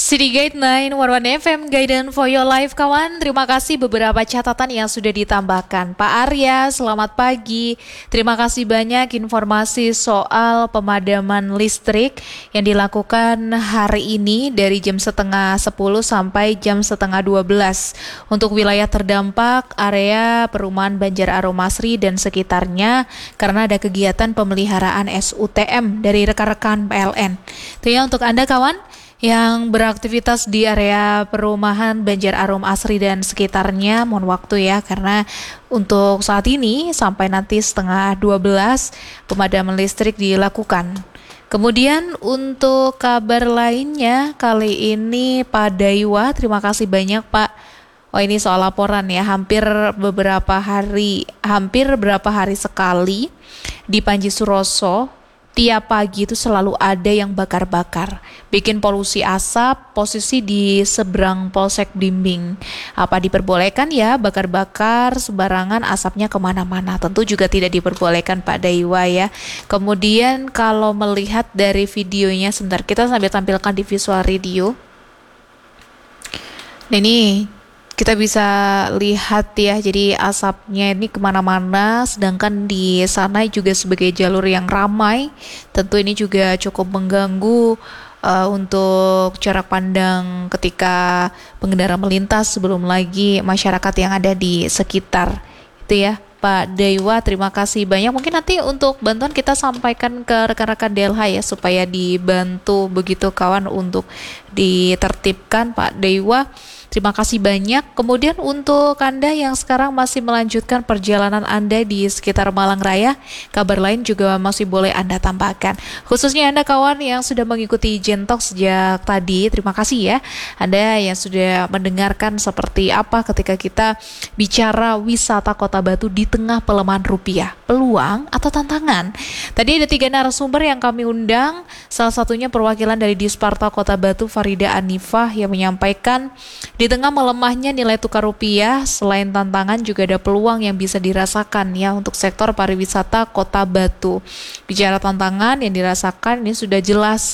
City Guide 911 FM Guidance for Your Life kawan. Terima kasih beberapa catatan yang sudah ditambahkan. Pak Arya, selamat pagi. Terima kasih banyak informasi soal pemadaman listrik yang dilakukan hari ini dari jam setengah 10 sampai jam setengah 12. Untuk wilayah terdampak area perumahan Banjar Aromasri dan sekitarnya karena ada kegiatan pemeliharaan SUTM dari rekan-rekan PLN. Itu ya untuk Anda kawan yang beraktivitas di area perumahan Banjar Arom Asri dan sekitarnya, mohon waktu ya, karena untuk saat ini sampai nanti setengah 12 pemadaman listrik dilakukan. Kemudian untuk kabar lainnya kali ini Pak Daiwa, terima kasih banyak Pak. Oh ini soal laporan ya, hampir berapa hari sekali di Panji Suroso tiap pagi itu selalu ada yang bakar-bakar, bikin polusi asap, posisi di seberang Polsek Blimbing. Apa diperbolehkan ya bakar-bakar sembarangan, asapnya kemana-mana? Tentu juga tidak diperbolehkan Pak Daiwa ya. Kemudian kalau melihat dari videonya, sebentar kita sambil tampilkan di visual radio. Nah ini kita bisa lihat ya, jadi asapnya ini kemana-mana, sedangkan di sana juga sebagai jalur yang ramai, tentu ini juga cukup mengganggu untuk jarak pandang ketika pengendara melintas, sebelum lagi masyarakat yang ada di sekitar. Itu ya Pak Daiwa, terima kasih banyak. Mungkin nanti untuk bantuan kita sampaikan ke rekan-rekan DLH ya, supaya dibantu begitu kawan untuk ditertibkan Pak Daiwa. Terima kasih banyak. Kemudian untuk Anda yang sekarang masih melanjutkan perjalanan Anda di sekitar Malang Raya, kabar lain juga masih boleh Anda tambahkan. Khususnya Anda kawan yang sudah mengikuti Jentok sejak tadi, terima kasih ya. Anda yang sudah mendengarkan seperti apa ketika kita bicara wisata Kota Batu di tengah pelemahan rupiah. Peluang atau tantangan? Tadi ada 3 narasumber yang kami undang, salah satunya perwakilan dari Disparta Kota Batu Farida Anifah yang menyampaikan di tengah melemahnya nilai tukar rupiah, selain tantangan juga ada peluang yang bisa dirasakan ya untuk sektor pariwisata Kota Batu. Bicara tantangan yang dirasakan ini sudah jelas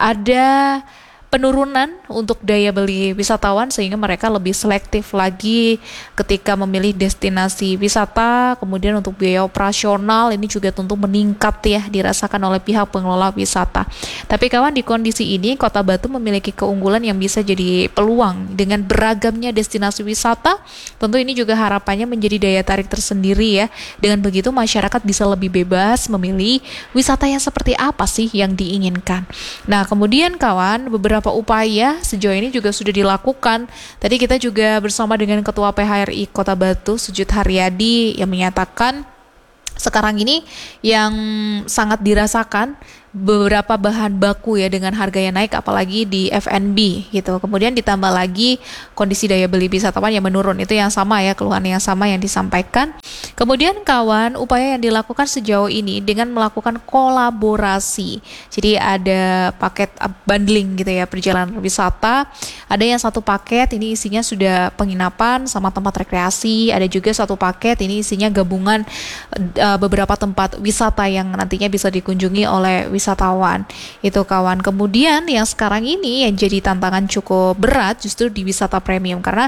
ada penurunan untuk daya beli wisatawan sehingga mereka lebih selektif lagi ketika memilih destinasi wisata. Kemudian untuk biaya operasional ini juga tentu meningkat ya, dirasakan oleh pihak pengelola wisata. Tapi kawan, di kondisi ini Kota Batu memiliki keunggulan yang bisa jadi peluang dengan beragamnya destinasi wisata. Tentu ini juga harapannya menjadi daya tarik tersendiri ya. Dengan begitu masyarakat bisa lebih bebas memilih wisata yang seperti apa sih yang diinginkan. Nah kemudian kawan, beberapa upaya sejauh ini juga sudah dilakukan. Tadi kita juga bersama dengan Ketua PHRI Kota Batu Sujud Haryadi yang menyatakan sekarang ini yang sangat dirasakan beberapa bahan baku ya dengan harga yang naik, apalagi di F&B gitu. Kemudian ditambah lagi kondisi daya beli wisatawan yang menurun, itu yang sama ya, keluhan yang sama yang disampaikan. Kemudian kawan, upaya yang dilakukan sejauh ini dengan melakukan kolaborasi. Jadi ada paket bundling gitu ya, perjalanan wisata. Ada yang satu paket ini isinya sudah penginapan sama tempat rekreasi. Ada juga satu paket ini isinya gabungan beberapa tempat wisata yang nantinya bisa dikunjungi oleh wisatawan. Itu kawan. Kemudian yang sekarang ini yang jadi tantangan cukup berat justru di wisata premium, karena